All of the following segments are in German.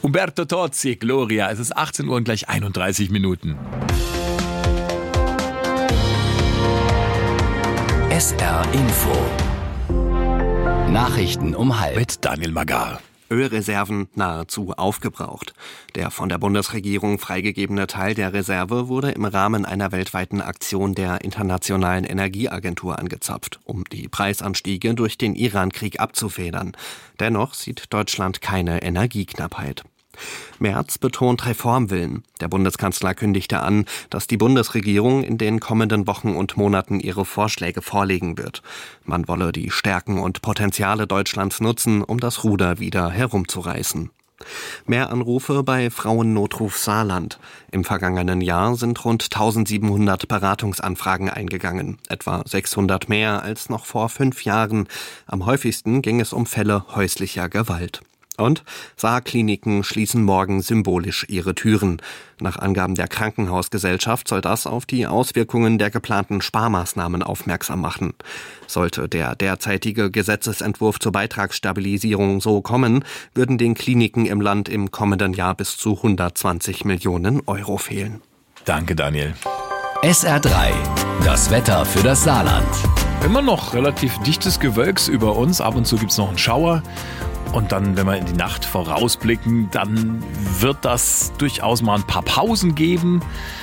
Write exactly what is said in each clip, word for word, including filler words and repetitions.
Umberto Tozzi, Gloria. Es ist achtzehn Uhr und gleich einunddreißig Minuten. S R Info. Nachrichten um halb. Mit Daniel Magar. Ölreserven nahezu aufgebraucht. Der von der Bundesregierung freigegebene Teil der Reserve wurde im Rahmen einer weltweiten Aktion der Internationalen Energieagentur angezapft, um die Preisanstiege durch den Iran-Krieg abzufedern. Dennoch sieht Deutschland keine Energieknappheit. Merz betont Reformwillen. Der Bundeskanzler kündigte an, dass die Bundesregierung in den kommenden Wochen und Monaten ihre Vorschläge vorlegen wird. Man wolle die Stärken und Potenziale Deutschlands nutzen, um das Ruder wieder herumzureißen. Mehr Anrufe bei Frauennotruf Saarland. Im vergangenen Jahr sind rund eintausendsiebenhundert Beratungsanfragen eingegangen, etwa sechshundert mehr als noch vor fünf Jahren. Am häufigsten ging es um Fälle häuslicher Gewalt. Und Saarkliniken schließen morgen symbolisch ihre Türen. Nach Angaben der Krankenhausgesellschaft soll das auf die Auswirkungen der geplanten Sparmaßnahmen aufmerksam machen. Sollte der derzeitige Gesetzesentwurf zur Beitragsstabilisierung so kommen, würden den Kliniken im Land im kommenden Jahr bis zu hundertzwanzig Millionen Euro fehlen. Danke, Daniel. S R drei. Das Wetter für das Saarland. Immer noch relativ dichtes Gewölks über uns. Ab und zu gibt es noch einen Schauer. Und dann, wenn wir in die Nacht vorausblicken, dann wird das durchaus mal ein paar Pausen geben.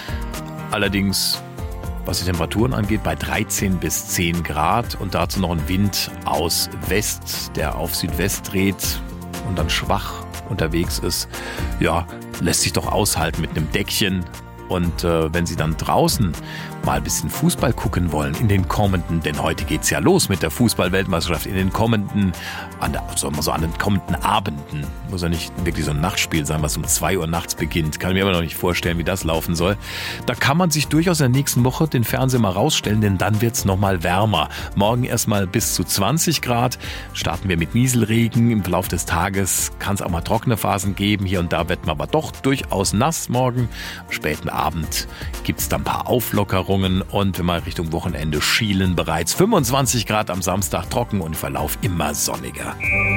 Allerdings, was die Temperaturen angeht, bei dreizehn bis zehn Grad und dazu noch ein Wind aus West, der auf Südwest dreht und dann schwach unterwegs ist. Ja, lässt sich doch aushalten mit einem Deckchen. Und äh, wenn Sie dann draußen mal ein bisschen Fußball gucken wollen in den kommenden, denn heute geht's ja los mit der Fußball-Weltmeisterschaft, in den kommenden, an der, sagen wir so, an den kommenden Abenden, muss ja nicht wirklich so ein Nachtspiel sein, was um zwei Uhr nachts beginnt, kann ich mir aber noch nicht vorstellen, wie das laufen soll. Da kann man sich durchaus in der nächsten Woche den Fernseher mal rausstellen, denn dann wird's noch mal wärmer. Morgen erstmal bis zu zwanzig Grad, starten wir mit Nieselregen, im Verlauf des Tages kann es auch mal trockene Phasen geben, hier und da wird man aber doch durchaus nass morgen, am späten Abend gibt's dann ein paar Auflockerungen und wenn wir Richtung Wochenende schielen, bereits fünfundzwanzig Grad am Samstag, trocken und im Verlauf immer sonniger.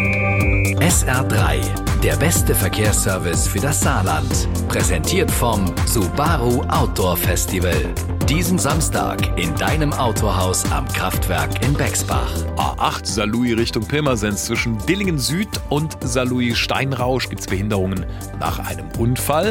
S R drei, der beste Verkehrsservice für das Saarland. Präsentiert vom Subaru Outdoor Festival. Diesen Samstag in deinem Autohaus am Kraftwerk in Bexbach. A acht Saarlouis Richtung Pirmasens. Zwischen Dillingen Süd und Saarlouis Steinrausch gibt es Behinderungen nach einem Unfall.